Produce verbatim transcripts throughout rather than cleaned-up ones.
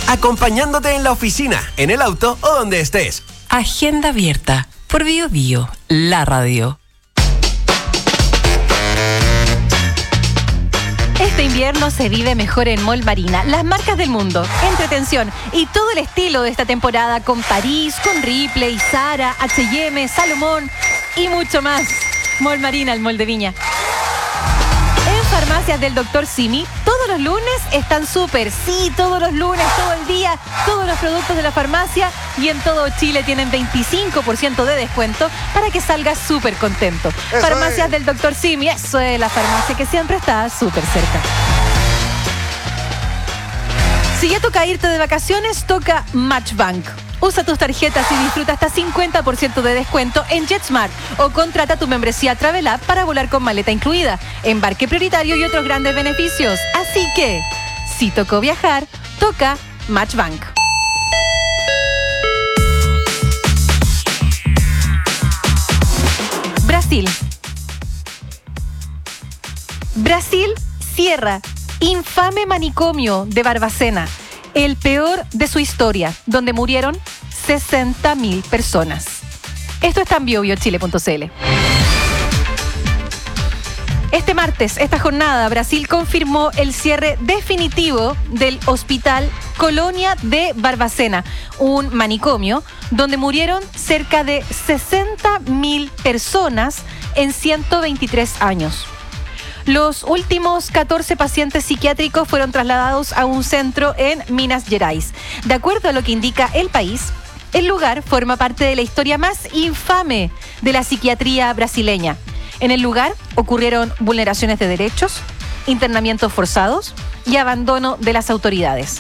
acompañándote en la oficina, en el auto o donde estés. Agenda abierta por Bio Bio, la radio. Este invierno se vive mejor en Mall Marina. Las marcas del mundo, entretención y todo el estilo de esta temporada con París, con Ripley, Zara, H y M, Salomón y mucho más. Mall Marina, el Mall de Viña. En farmacias del doctor Simi, todos los lunes están súper. Sí, todos los lunes, todo el día, todos los productos de la farmacia y en todo Chile tienen veinticinco por ciento de descuento para que salgas súper contento. Eso farmacias es. Del doctor Simi, eso es la farmacia que siempre está súper cerca. Si ya toca irte de vacaciones, toca Matchbank. Usa tus tarjetas y disfruta hasta cincuenta por ciento de descuento en JetSmart o contrata tu membresía Travel App para volar con maleta incluida, embarque prioritario y otros grandes beneficios. Así que, si tocó viajar, toca Matchbank. Brasil. Brasil cierra infame manicomio de Barbacena, el peor de su historia, donde murieron sesenta mil personas. Esto está en bio bio chile punto c l. Este martes, esta jornada, Brasil confirmó el cierre definitivo del Hospital Colonia de Barbacena, un manicomio donde murieron cerca de sesenta mil personas en ciento veintitrés años. Los últimos catorce pacientes psiquiátricos fueron trasladados a un centro en Minas Gerais. De acuerdo a lo que indica El País, el lugar forma parte de la historia más infame de la psiquiatría brasileña. En el lugar ocurrieron vulneraciones de derechos, internamientos forzados y abandono de las autoridades.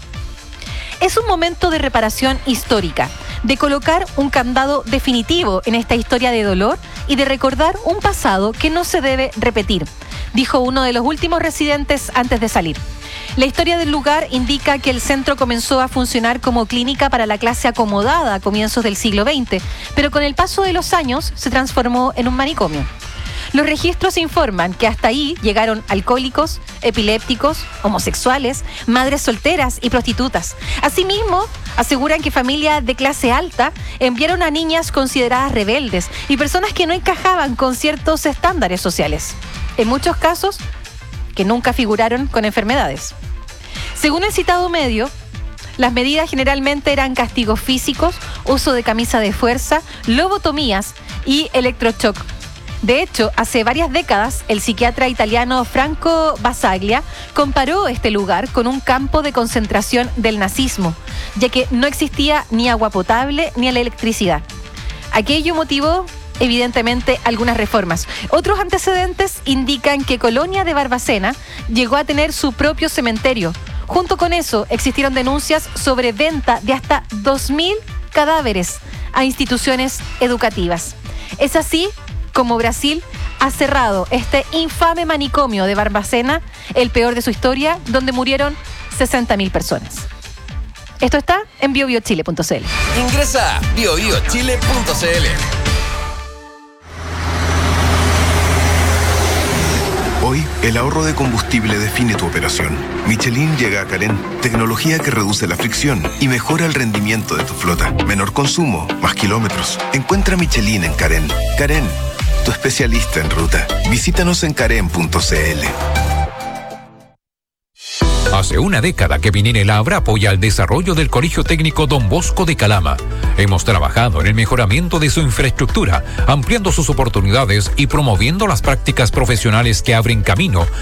Es un momento de reparación histórica, de colocar un candado definitivo en esta historia de dolor y de recordar un pasado que no se debe repetir, dijo uno de los últimos residentes antes de salir. La historia del lugar indica que el centro comenzó a funcionar como clínica para la clase acomodada a comienzos del siglo veinte, pero con el paso de los años se transformó en un manicomio. Los registros informan que hasta ahí llegaron alcohólicos, epilépticos, homosexuales, madres solteras y prostitutas. Asimismo, aseguran que familias de clase alta enviaron a niñas consideradas rebeldes y personas que no encajaban con ciertos estándares sociales. En muchos casos, que nunca figuraron con enfermedades. Según el citado medio, las medidas generalmente eran castigos físicos, uso de camisa de fuerza, lobotomías y electroshock. De hecho, hace varias décadas, el psiquiatra italiano Franco Basaglia comparó este lugar con un campo de concentración del nazismo, ya que no existía ni agua potable ni electricidad. Aquello motivó, evidentemente, algunas reformas. Otros antecedentes indican que Colonia de Barbacena llegó a tener su propio cementerio. Junto con eso, existieron denuncias sobre venta de hasta dos mil cadáveres a instituciones educativas. Es así como Brasil ha cerrado este infame manicomio de Barbacena, el peor de su historia, donde murieron sesenta mil personas. Esto está en bio bio chile punto c l. Ingresa a bio bio chile punto c l. Hoy, el ahorro de combustible define tu operación. Michelin llega a Carén, tecnología que reduce la fricción y mejora el rendimiento de tu flota. Menor consumo, más kilómetros. Encuentra Michelin en Carén. Carén, tu especialista en ruta. Visítanos en carén punto c l. Hace una década que Minera apoya el desarrollo del Colegio Técnico Don Bosco de Calama. Hemos trabajado en el mejoramiento de su infraestructura, ampliando sus oportunidades y promoviendo las prácticas profesionales que abren camino